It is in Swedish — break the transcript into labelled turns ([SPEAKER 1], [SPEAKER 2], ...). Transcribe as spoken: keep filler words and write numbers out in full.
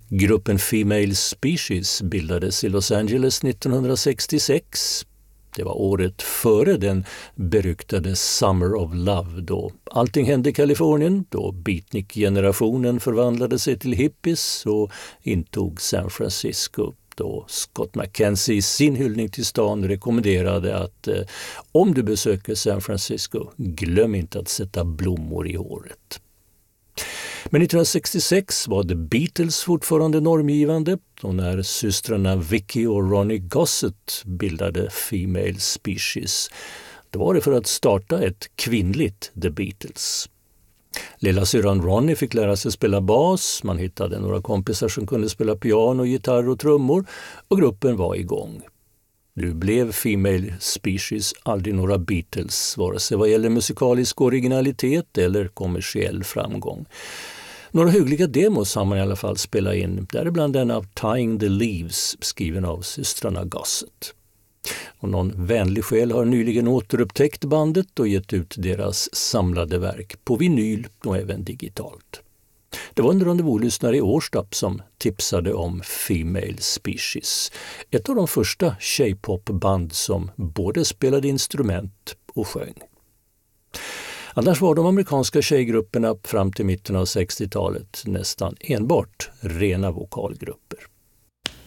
[SPEAKER 1] Gruppen Female Species bildades i Los Angeles nittonhundrasextiosex. Det var året före den beryktade Summer of Love då allting hände i Kalifornien, då beatnik-generationen förvandlade sig till hippies och intog San Francisco. Då Scott McKenzie i sin hyllning till stan rekommenderade att eh, om du besöker San Francisco, glöm inte att sätta blommor i håret. Men nittonhundrasextiosex var The Beatles fortfarande normgivande och när systrarna Vicky och Ronnie Gossett bildade Female Species, då var det för att starta ett kvinnligt The Beatles. Lilla syran Ronnie fick lära sig spela bas, man hittade några kompisar som kunde spela piano, gitarr och trummor och gruppen var igång. Nu blev Female Species aldrig några Beatles, vare sig vad gäller musikalisk originalitet eller kommersiell framgång. Några hyggliga demos har man i alla fall spelat in, däribland den av Tying the Leaves, skriven av systrarna Gossett. Och någon vänlig själ har nyligen återupptäckt bandet och gett ut deras samlade verk på vinyl och även digitalt. Det var en rendezvous-lyssnare i Årstorp som tipsade om Female Species, ett av de första J-pop-band som både spelade instrument och sjöng. Annars var de amerikanska tjejgrupperna fram till mitten av sextiotalet nästan enbart rena vokalgrupper.